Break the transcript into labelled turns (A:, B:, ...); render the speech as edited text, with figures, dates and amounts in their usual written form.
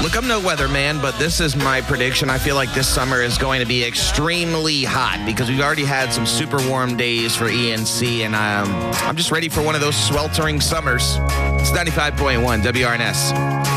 A: Look, I'm no weatherman, but this is my prediction. I feel like this summer is going to be extremely hot because we've already had some super warm days for ENC, and I'm just ready for one of those sweltering summers. It's 95.1 WRNS.